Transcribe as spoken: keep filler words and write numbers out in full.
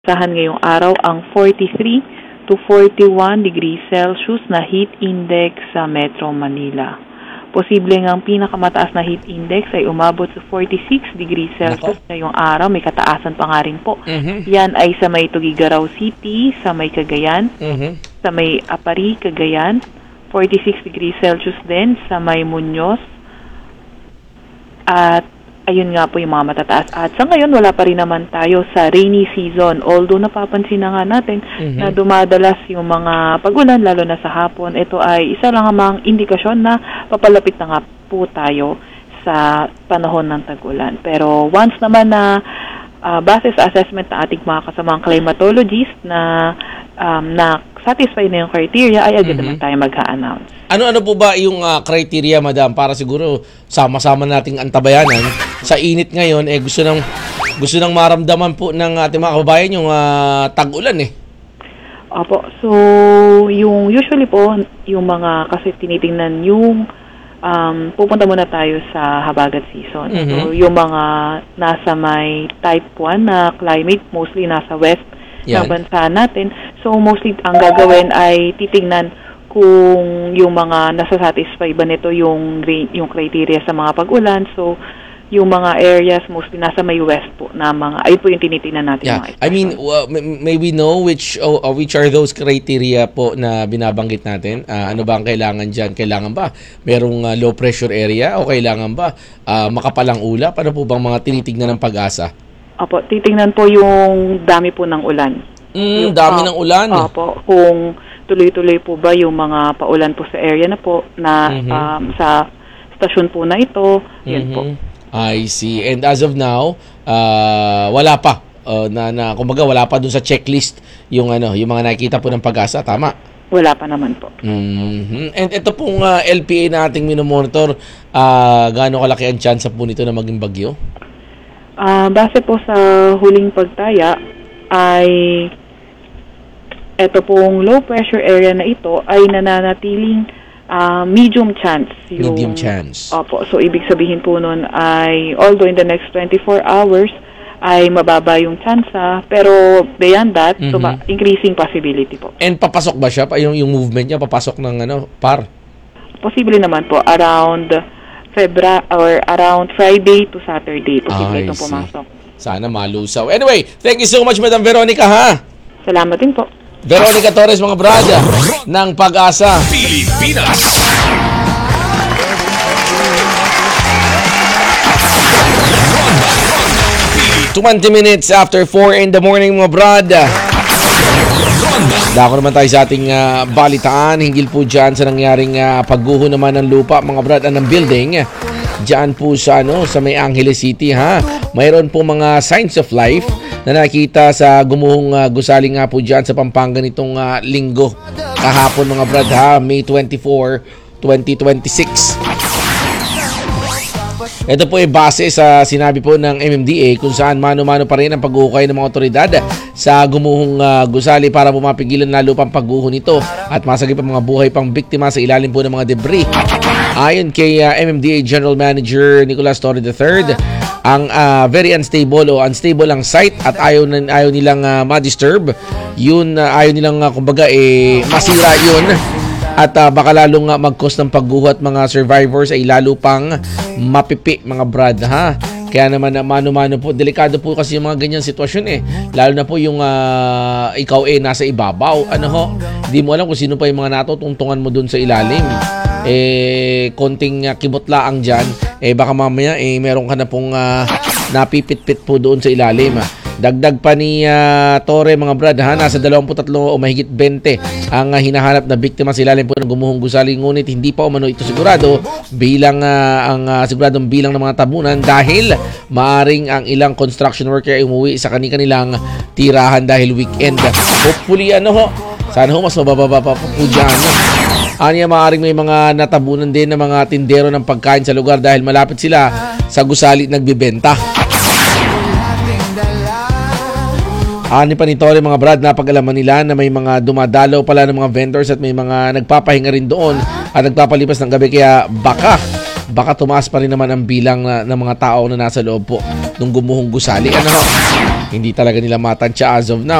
Asahan ngayong araw ang forty-three to forty-one degrees Celsius na heat index sa Metro Manila. Posibleng ang pinakamataas na heat index ay umabot sa forty-six degrees Celsius ngayong araw. May kataasan pa nga rin po. Mm-hmm. Yan ay sa may Tuguegarao City, sa may Cagayan, Mm-hmm. sa may Apari, Cagayan. forty-six degrees Celsius din sa may Muñoz. At ayun nga po yung mga matataas. At sa ngayon, wala pa rin naman tayo sa rainy season. Although napapansin na nga natin Mm-hmm. na dumadalas yung mga pag-ulan, lalo na sa hapon. Ito ay isa lang namang indikasyon na papalapit na nga po tayo sa panahon ng tag-ulan. Pero once naman na uh, base sa assessment ng ating mga kasamang climatologist na um, na satisfy na yung criteria, ay agad Mm-hmm. naman tayo mag-a-announce. Ano-ano po ba yung uh, criteria, madam, para siguro sama-sama nating antabayanan sa init ngayon, eh gusto nang gusto nang maramdaman po ng ating mga kababayan yung uh, tag-ulan eh. Opo. So, yung usually po, yung mga kasi tinitingnan yung um, pupunta muna tayo sa habagat season. Mm-hmm. So, yung mga nasa may type one na climate, mostly nasa west Yan. ng bansa natin. So, mostly ang gagawin ay titingnan kung yung mga nasa-satisfy ba nito yung yung criteria sa mga pag-ulan. So, yung mga areas mostly nasa may west po na mga, ayun po yung tinitingnan natin. Yeah. Mga I mean, uh, may we know which uh, which are those criteria po na binabanggit natin? Uh, ano ba ang kailangan dyan? Kailangan ba merong uh, low pressure area o kailangan ba uh, makapalang ulap? Ano po bang mga tinitignan ng pag-asa? Opo, titingnan po yung dami po ng ulan. Mm, yung, dami uh, ng ulan. Opo, kung tuloy-tuloy po ba yung mga paulan po sa area na po na Mm-hmm. um, sa stasyon po na ito, yun Mm-hmm. po. I see. And as of now, uh, wala pa uh, na, na kumbaga wala pa dun sa checklist yung ano, yung mga nakikita po ng pag-asa, tama? Wala pa naman po. Mm-hmm. And ito pong uh, L P A nating minomonitor, uh, gaano kalaki ang chance po nito na maging bagyo? Uh, base po sa huling pagtaya ay ito pong low pressure area na ito ay nananatiling uh, medium chance. Yung, Medium chance. Opo, so ibig sabihin po nun ay although in the next twenty-four hours ay mababa yung tsansa, pero beyond that, Mm-hmm. so ma- increasing possibility po. And papasok ba siya? Yung, yung movement niya, papasok ng ano, par? Posible naman po around Febra or around Friday to Saturday. Posible I itong see. pumasok. Sana malusaw. Anyway, thank you so much, Madam Veronica, ha? Salamat din po. Veronica Torres, mga brada, ng Pag-asa. Pilipinas. twenty minutes after four in the morning, mga brada. Dako naman tayo sa ating uh, balitaan. Hinggil po dyan sa nangyaring uh, pagguho naman ng lupa, mga brada, ng building. Diyan po sa, ano, sa May Angeles City, ha? Mayroon po mga signs of life na nakita sa gumuhong uh, gusali nga po dyan sa Pampanga nitong uh, linggo. Kahapon, mga brad, ha? May twenty-fourth, twenty twenty-six. Ito po ay base sa sinabi po ng M M D A kung saan mano-mano pa rin ang paghuhukay ng mga otoridad sa gumuhong uh, gusali para bumapigilan lalo pang pagguho nito at masagip ang mga buhay pang biktima sa ilalim po ng mga debris. Ayon kay uh, M M D A General Manager Nicolas Torre the third, ang uh, very unstable o unstable ang site at ayaw, ayaw nilang uh, ma-disturb. Yun, uh, ayaw nilang uh, kumbaga eh, masira yun. At uh, baka lalong uh, mag-cause ng pagguho at mga survivors ay lalo pang mapipi, mga brad, ha? Kaya naman uh, mano-mano po, delikado po kasi yung mga ganyan sitwasyon eh. Lalo na po yung uh, ikaw eh nasa ibabaw. Ano ho? Hindi mo alam kung sino pa yung mga natutungtungan mo dun sa ilalim. Eh, konting uh, kibotlaang dyan, eh baka mamaya eh meron ka na pong uh, napipit-pit po doon sa ilalim. Ha? Dagdag pa ni uh, Torre, mga brad, ha, nasa dalawampu't tatlo o mahigit twenty ang uh, hinahanap na biktima sa ilalim po ng gumuhong gusali, ngunit hindi pa umano ito sigurado bilang uh, ang uh, siguradong bilang ng mga tabunan dahil maaring ang ilang construction worker ay umuwi sa kani-kanilang tirahan dahil weekend. Hopefully, ano ho, sana ho mas mabababa pa po dyan. Anya, maaring may mga natabunan din ng mga tindero ng pagkain sa lugar dahil malapit sila sa gusali nagbibenta. Ani pa ni Torre, mga brad, napag-alaman nila na may mga dumadalaw pala ng mga vendors at may mga nagpapahinga rin doon at nagpapalipas ng gabi, kaya baka baka tumaas pa rin naman ang bilang na, ng mga tao na nasa loob po nung gumuhong gusali. Ano? Hindi talaga nila matansya as of now.